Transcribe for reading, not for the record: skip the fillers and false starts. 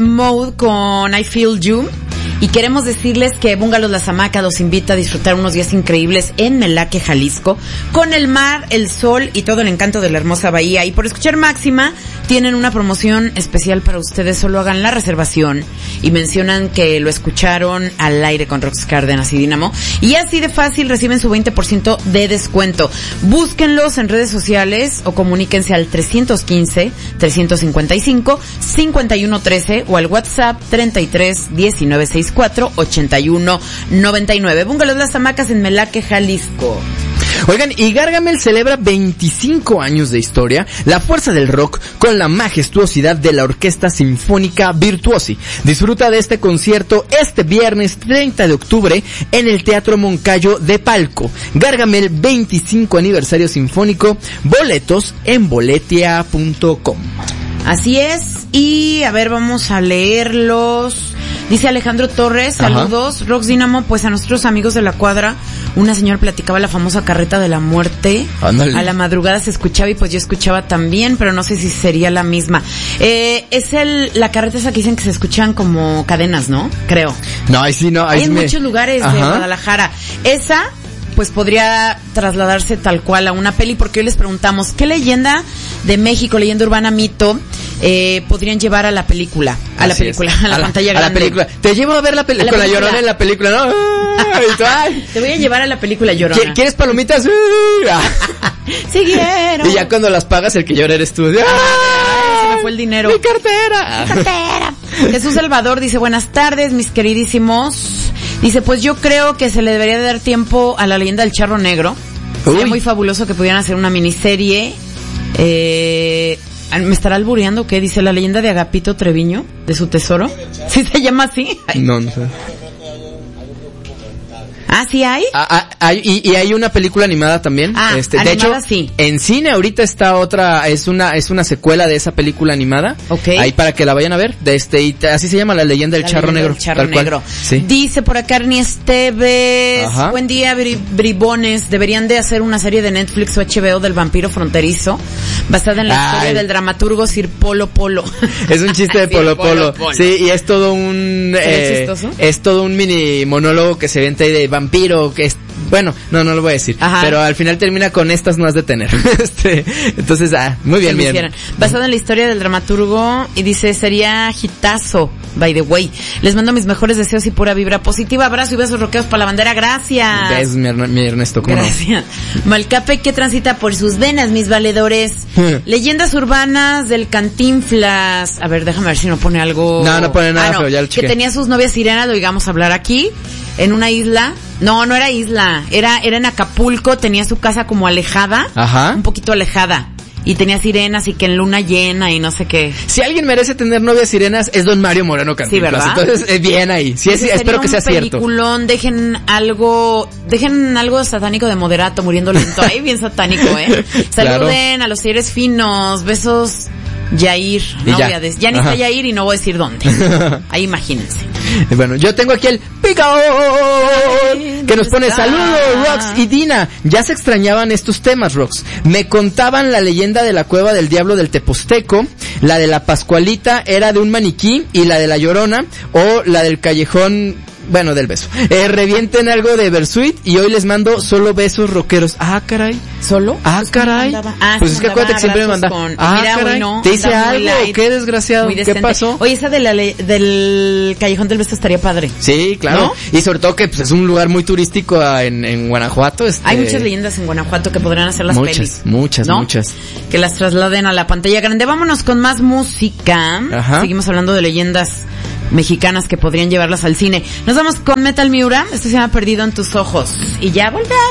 Mode con I Feel You. Y queremos decirles que Bungalows Las Hamacas los invita a disfrutar unos días increíbles en Melaque, Jalisco, con el mar, el sol y todo el encanto de la hermosa bahía. Y por escuchar Máxima, tienen una promoción especial para ustedes. Solo hagan la reservación y mencionan que lo escucharon al aire con Rox Cárdenas y Dínamo. Y así de fácil reciben su 20% de descuento. Búsquenlos en redes sociales o comuníquense al 315-355-5113 o al WhatsApp 33-1964-8199. Bungalows Las Hamacas en Melaque, Jalisco. Oigan, y Gargamel celebra 25 años de historia, la fuerza del rock con la majestuosidad de la Orquesta Sinfónica Virtuosi. Disfruta de este concierto este viernes 30 de octubre en el Teatro Moncayo de Palco. Gargamel 25 aniversario sinfónico, boletos en boletia.com. Así es, y a ver, vamos a leerlos. Dice Alejandro Torres, saludos. Ajá. Rox Dínamo, pues a nuestros amigos de la cuadra, una señora platicaba la famosa carreta de la muerte. Ándale. A la madrugada se escuchaba y pues yo escuchaba también, pero no sé si sería la misma. Es la carreta esa que dicen que se escuchan como cadenas, ¿no? Creo. No, ahí sí, no. Ahí hay en muchos lugares de Guadalajara. Esa pues podría trasladarse tal cual a una peli, porque hoy les preguntamos, ¿qué leyenda de México, leyenda urbana, mito, podrían llevar a la película? A la película, a la pantalla grande. A la película. Te llevo a ver la película, con la Llorona en la película, ¿no? Te voy a llevar a la película Llorona. ¿Quieres palomitas? Sí quiero. Y ya cuando las pagas, el que llora eres tú. Se me fue el dinero. ¡Mi cartera! Jesús Salvador dice, buenas tardes, mis queridísimos. Dice, pues yo creo que se le debería de dar tiempo a la leyenda del Charro Negro. Sería muy fabuloso que pudieran hacer una miniserie. ¿Me estará albureando qué? Dice, la leyenda de Agapito Treviño, de su tesoro. ¿Sí se llama así? No sé. ¿Ah, sí hay? Y hay una película animada también. Animada, de hecho, sí. En cine ahorita está otra, es una secuela de esa película animada. Okay. Ahí para que la vayan a ver. Y así se llama, La leyenda del Charro Negro. Charro Negro. Sí. Dice por acá Ernie Esteves. Ajá. Buen día, bribones. Deberían de hacer una serie de Netflix o HBO del vampiro fronterizo, basada en la historia del dramaturgo Sir Polo Polo. Es un chiste de Polo Polo. Sí, y es todo un... es todo un mini monólogo que se vende de vampiro, que es... Bueno, no lo voy a decir. Ajá. Pero al final termina con estas no has de tener. Entonces, muy bien, bien. Basado en la historia del dramaturgo, y dice, sería hitazo, by the way. Les mando mis mejores deseos y pura vibra positiva. Abrazo y besos rockeos para la bandera. Gracias. Besos, mi Ernesto. ¿Cómo Gracias. No? Malcape que transita por sus venas, mis valedores. Leyendas urbanas del Cantinflas. A ver, déjame ver si no pone algo. No pone nada, pero ya lo chequé. Que tenía sus novias sirenas, lo digamos a hablar aquí, en una isla. No era isla, era en Acapulco, tenía su casa como alejada. Ajá. Un poquito alejada. Y tenía sirenas y que en luna llena y no sé qué. Si alguien merece tener novias sirenas es don Mario Moreno Cantinflas. Sí, ¿verdad? Entonces, bien ahí. Sí, espero que sea cierto. Peliculón, dejen algo satánico de Moderato muriendo lento. Ahí bien satánico, Saluden a los seres finos, besos. Yair, no voy a decir, ya ni está Yair y no voy a decir dónde. Ahí imagínense. Bueno, yo tengo aquí el Picao que nos pone saludos, Rox y Dina. Ya se extrañaban estos temas, Rox. Me contaban la leyenda de la cueva del diablo del Teposteco, la de la Pascualita era de un maniquí y la de la Llorona o la del callejón. Bueno, del beso. Revienten algo de Versuit y hoy les mando solo besos rockeros. Ah, caray. ¿Solo? Ah, pues caray. Pues es que acuérdate que siempre me manda. Mira, caray. No, ¿te hice algo? ¿Qué desgraciado? ¿Qué pasó? Oye, esa del Callejón del Beso estaría padre. Sí, claro. ¿No? Y sobre todo que pues, es un lugar muy turístico en Guanajuato. Hay muchas leyendas en Guanajuato que podrían hacer las pelis. Muchas. Que las trasladen a la pantalla grande. Vámonos con más música. Ajá. Seguimos hablando de leyendas mexicanas que podrían llevarlas al cine. Nos vamos con Metal Miura. Esto se llama Perdido en tus ojos. Y ya volvemos.